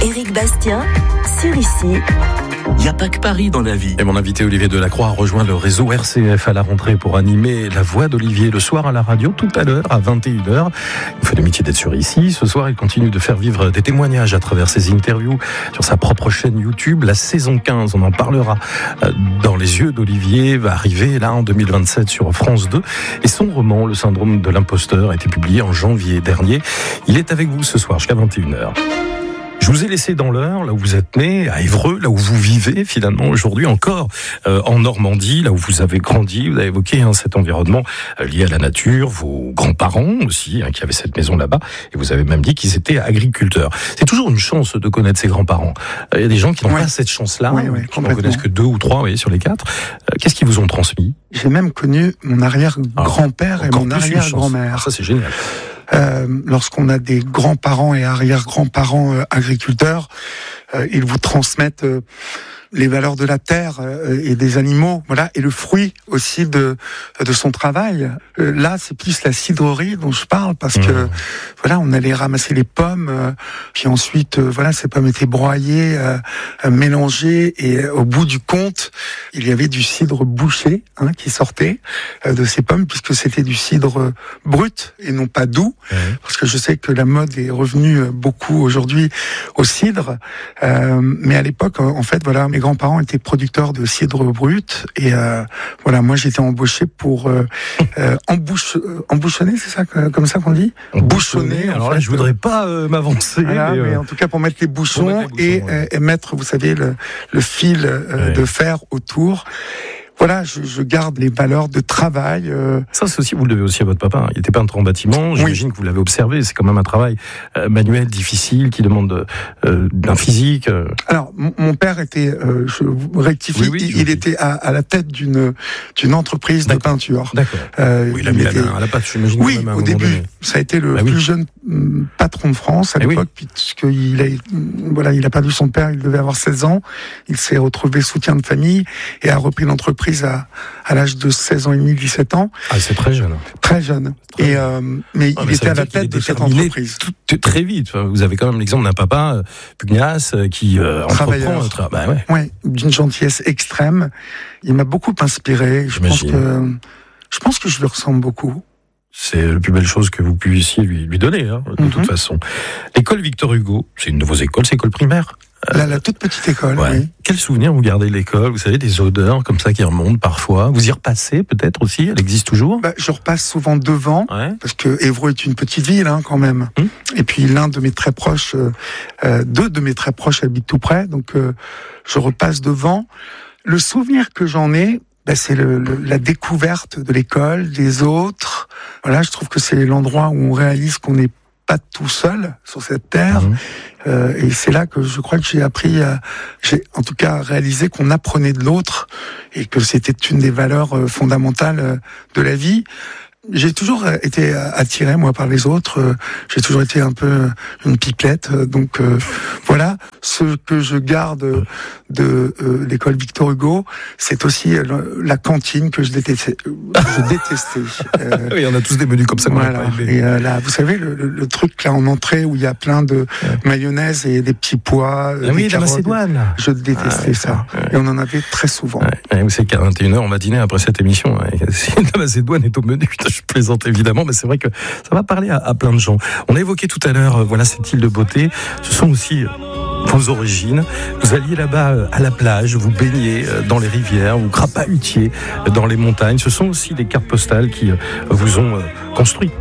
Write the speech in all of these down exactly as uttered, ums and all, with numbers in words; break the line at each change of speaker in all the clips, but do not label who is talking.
Éric Bastien, sur Ici.
Il n'y a pas que Paris dans la vie.
Et mon invité Olivier Delacroix a rejoint le réseau R C F à la rentrée pour animer La Voix d'Olivier le soir à la radio, tout à l'heure à vingt et une heures. Il fait l'amitié d'être sur Ici. Ce soir, il continue de faire vivre des témoignages à travers ses interviews sur sa propre chaîne YouTube. La saison quinze, on en parlera dans les yeux d'Olivier, va arriver là en deux mille vingt-sept sur France deux. Et son roman, Le syndrome de l'imposteur, a été publié en janvier dernier. Il est avec vous ce soir jusqu'à vingt et une heures. Je vous ai laissé dans l'Eure, là où vous êtes né, à Évreux, là où vous vivez finalement aujourd'hui encore, euh, en Normandie, là où vous avez grandi. Vous avez évoqué hein, cet environnement euh, lié à la nature, vos grands-parents aussi, hein, qui avaient cette maison là-bas, et vous avez même dit qu'ils étaient agriculteurs. C'est toujours une chance de connaître ses grands-parents. Il euh, y a des gens qui n'ont ouais. pas cette chance-là,
ouais, ouais,
qui n'en connaissent que deux ou trois oui, sur les quatre. Euh, qu'est-ce qu'ils vous ont transmis ?
J'ai même connu mon arrière-grand-père ah, et mon arrière-grand-mère.
Ah, ça c'est génial.
Euh, lorsqu'on a des grands-parents et arrière-grands-parents euh, agriculteurs, euh, ils vous transmettent euh, les valeurs de la terre euh, et des animaux, voilà, et le fruit aussi de de son travail. Euh, là, c'est plus la cidrerie dont je parle parce mmh. que voilà, on allait ramasser les pommes, euh, puis ensuite, euh, voilà, ces pommes étaient broyées, euh, euh, mélangées, et euh, au bout du compte, il y avait du cidre bouché hein, qui sortait euh, de ces pommes, puisque c'était du cidre brut et non pas doux, mmh. parce que je sais que la mode est revenue beaucoup aujourd'hui au cidre, euh, mais à l'époque, en fait, voilà, mes grands-parents étaient producteurs de cidre brut, et euh, voilà, moi j'étais embauché pour euh, euh, embouche, euh, embouchonner, c'est ça, comme ça qu'on dit, bouchonner.
Alors
fait,
là, je voudrais pas euh, m'avancer,
voilà, mais, euh... mais en tout cas pour mettre les bouchons, mettre les bouchons et, ouais. euh, et mettre, vous savez, le, le fil euh, ouais. de fer autour. Voilà, je, je garde les valeurs de travail. Euh...
Ça, c'est aussi, vous le devez aussi à votre papa. Il était peintre en bâtiment. J'imagine oui. que vous l'avez observé. C'est quand même un travail euh, manuel, difficile, qui demande euh, d'un physique. Euh...
Alors, mon, mon père était, euh, je rectifie, oui, oui, il, il était à, à la tête d'une d'une entreprise D'accord. de peinture.
D'accord. Euh, oui, il a mis était... la main à la pâte, j'imagine.
Oui,
même à un
au début,
donné.
Ça a été le
bah,
plus
oui.
jeune patron de France à
eh
l'époque,
oui.
puisqu'il a, voilà, il a perdu son père, il devait avoir seize ans. Il s'est retrouvé soutien de famille et a repris l'entreprise à, à l'âge de seize ans et demi, dix-sept ans.
Ah, c'est très jeune.
Très jeune. Très et, euh, mais ah, il mais était à la tête de cette entreprise.
Tout, très vite. Vous avez quand même l'exemple d'un papa euh, pugnace euh, qui euh,
travailleur.
Tra- bah, ouais.
Ouais, d'une gentillesse extrême. Il m'a beaucoup inspiré. Je pense que, je pense que je lui ressemble beaucoup.
C'est la plus belle chose que vous puissiez lui, lui donner, hein, de mm-hmm. toute façon. L'école Victor Hugo, c'est une de vos écoles, c'est école primaire.
La, la toute petite école,
ouais.
oui.
Quel souvenir vous gardez de l'école ? Vous savez, des odeurs comme ça qui remontent parfois. Vous y repassez peut-être aussi ? Elle existe toujours ?
Bah, je repasse souvent devant, ouais. parce que Évreux est une petite ville hein, quand même. Hum. Et puis l'un de mes très proches, euh, deux de mes très proches habitent tout près, donc euh, je repasse devant. Le souvenir que j'en ai, bah, c'est le, le, la découverte de l'école, des autres. Voilà, je trouve que c'est l'endroit où on réalise qu'on n'est pas tout seul sur cette terre. Mmh. Euh, et c'est là que je crois que j'ai appris, à, j'ai en tout cas réalisé qu'on apprenait de l'autre et que c'était une des valeurs euh, fondamentales euh, de la vie. J'ai toujours été attiré, moi, par les autres. J'ai toujours été un peu une pipelette. Donc, euh, voilà. Ce que je garde de euh, l'école Victor Hugo, c'est aussi la cantine que je détestais. Je détestais.
Euh, oui, on a tous des menus comme ça.
Voilà. Et euh, là, vous savez, le, le, le truc là en entrée où il y a plein de ouais. mayonnaise et des petits pois.
Ah oui, la Macédoine.
Je détestais ah, ça. Ouais. Et on en avait très souvent.
Ouais. Vous savez qu'à vingt et une heures, on va dîner après cette émission. La Macédoine est au menu. Je plaisante évidemment, mais c'est vrai que ça va parler à, à plein de gens. On a évoqué tout à l'heure, euh, voilà, cette île de beauté. Ce sont aussi euh, vos origines. Vous alliez là-bas euh, à la plage, vous baignez euh, dans les rivières, vous crapahutiez euh, dans les montagnes. Ce sont aussi des cartes postales qui euh, vous ont euh, construit.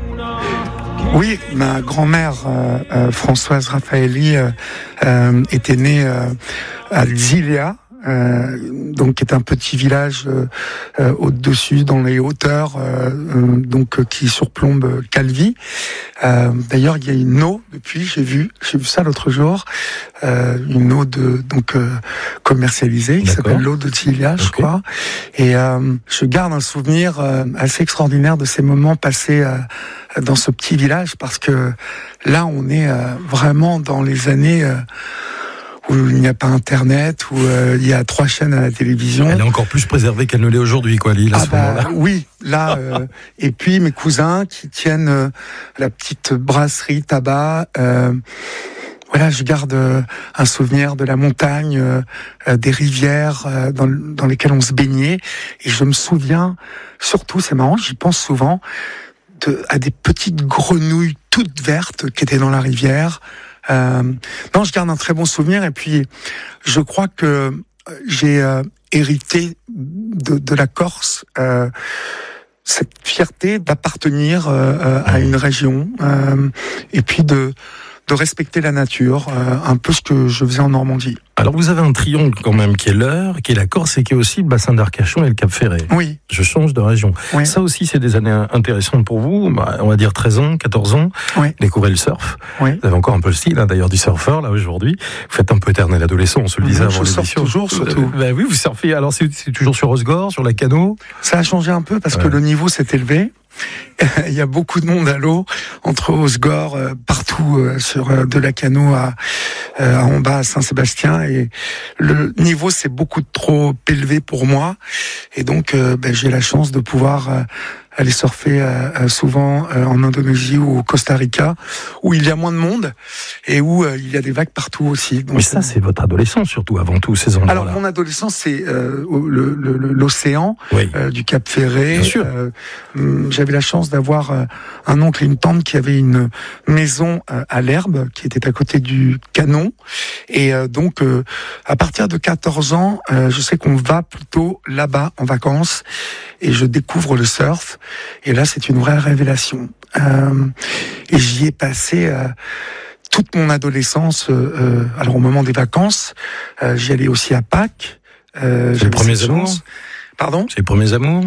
Oui, ma grand-mère euh, euh, Françoise Raffaelli euh, euh, était née euh, à Zilia. Euh, donc qui est un petit village euh, euh, au-dessus dans les hauteurs euh, euh, donc euh, qui surplombe Calvi. Euh, d'ailleurs il y a une eau depuis, j'ai vu j'ai vu ça l'autre jour, euh, une eau de donc euh, commercialisée qui D'accord. s'appelle l'eau de Zilia, okay. je crois. Et euh, je garde un souvenir euh, assez extraordinaire de ces moments passés euh, dans ce petit village parce que là on est euh, vraiment dans les années euh, où il n'y a pas Internet, où euh, il y a trois chaînes à la télévision.
Elle est encore plus préservée qu'elle ne l'est aujourd'hui, quoi, l'île, à
ah
ce
bah,
moment-là.
Oui, là. Euh, et puis mes cousins qui tiennent euh, la petite brasserie tabac. Euh, voilà, je garde euh, un souvenir de la montagne, euh, euh, des rivières euh, dans, dans lesquelles on se baignait. Et je me souviens, surtout, c'est marrant, j'y pense souvent, de, à des petites grenouilles toutes vertes qui étaient dans la rivière. Euh, non, je garde un très bon souvenir. Et puis, je crois que j'ai euh, hérité de, de la Corse euh, cette fierté d'appartenir euh, à une région euh, et puis de de respecter la nature, euh, un peu ce que je faisais en Normandie.
Alors vous avez un triangle quand même qui est l'Eure, qui est la Corse et qui est aussi le bassin d'Arcachon et le Cap Ferré.
Oui.
Je change de région. Oui. Ça aussi, c'est des années intéressantes pour vous. Bah, on va dire treize ans, quatorze ans.
Oui.
Découvrez le surf.
Oui.
Vous avez encore un peu le style, hein, d'ailleurs, du surfeur, là, aujourd'hui. Vous faites un peu éternel adolescent, on se le disait avant l'émission.
Je surfe toujours, surtout.
Bah oui, vous surfez. Alors, c'est, c'est toujours sur Osgore, sur la Cano? Ça
a changé un peu parce ouais. que le niveau s'est élevé. Il y a beaucoup de monde à l'eau, entre Osgore, euh, partout euh, sur euh, de la Cano à, euh, à en bas à Saint-Sébastien, et le niveau c'est beaucoup trop élevé pour moi, et donc euh, ben, j'ai la chance de pouvoir euh, aller surfer euh, souvent euh, en Indonésie ou au Costa Rica, où il y a moins de monde et où euh, il y a des vagues partout aussi. Donc,
mais ça, c'est votre adolescence surtout, avant tout, ces endroits-là.
Alors, mon adolescence, c'est euh, le, le, l'océan, oui. euh, du Cap Ferré.
Bien sûr.
Euh, j'avais la chance d'avoir euh, un oncle et une tante qui avaient une maison euh, à l'Herbe, qui était à côté du Canon. Et euh, donc, euh, à partir de quatorze ans, euh, je sais qu'on va plutôt là-bas en vacances, et je découvre le surf. Et là, c'est une vraie révélation. Euh, et j'y ai passé euh, toute mon adolescence. Euh, alors, au moment des vacances, euh, j'y allais aussi à Pâques.
Euh, c'est les premiers amours.
Pardon ?
C'est les premiers amours.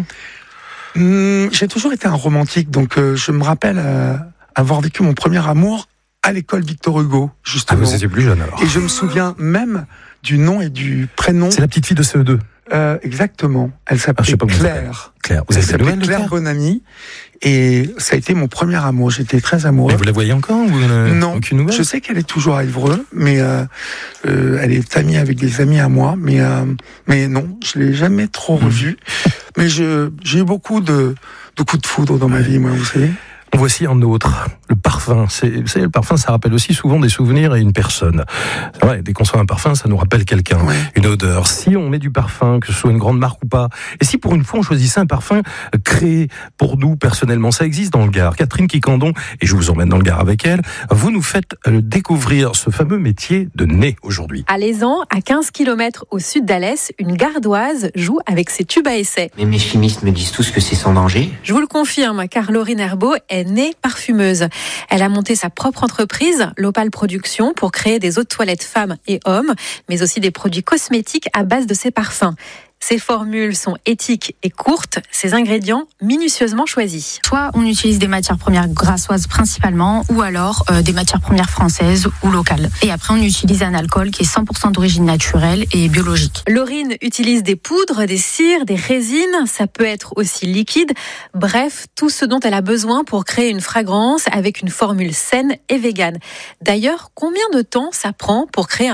Hum, j'ai toujours été un romantique, donc euh, je me rappelle euh, avoir vécu mon premier amour à l'école Victor Hugo, justement.
Ah, vous étiez plus jeune alors.
Et je me souviens même du nom et du prénom.
C'est la petite fille de C E deux.
Euh, exactement. Elle s'appelait
ah,
Claire.
Claire. Vous
Elle
avez
s'appelait Claire, Claire Bonamy. Et ça a été mon premier amour. J'étais très amoureux.
Et vous la voyez encore ou
non.
Aucune nouvelle ?
Je sais qu'elle est toujours à Évreux, mais euh, euh, elle est amie avec des amis à moi. Mais euh, mais non, je l'ai jamais trop revue. Mmh. Mais je j'ai eu beaucoup de de coups de foudre dans ma vie, moi, vous savez.
Voici un autre, le parfum. C'est, vous savez, le parfum, ça rappelle aussi souvent des souvenirs et une personne. C'est vrai, dès qu'on sent un parfum, ça nous rappelle quelqu'un, ouais. Une odeur. Si on met du parfum, que ce soit une grande marque ou pas, et si pour une fois on choisissait un parfum créé pour nous personnellement, ça existe dans le Gard. Catherine Quicandon, et je vous emmène dans le Gard avec elle, vous nous faites découvrir ce fameux métier de nez aujourd'hui.
À Lézan, à quinze kilomètres au sud d'Alès, une gardoise joue avec ses tubes à essai.
Mais mes chimistes me disent tous que c'est sans danger.
Je vous le confirme, car Laurine Herbeau est née parfumeuse. Elle a monté sa propre entreprise, l'Opale Production, pour créer des eaux de toilette femmes et hommes, mais aussi des produits cosmétiques à base de ses parfums. Ces formules sont éthiques et courtes, ces ingrédients minutieusement choisis.
Soit on utilise des matières premières grassoises principalement, ou alors euh, des matières premières françaises ou locales. Et après on utilise un alcool qui est cent pour cent d'origine naturelle et biologique.
Laurine utilise des poudres, des cires, des résines, ça peut être aussi liquide. Bref, tout ce dont elle a besoin pour créer une fragrance avec une formule saine et végane. D'ailleurs, combien de temps ça prend pour créer un parfum ?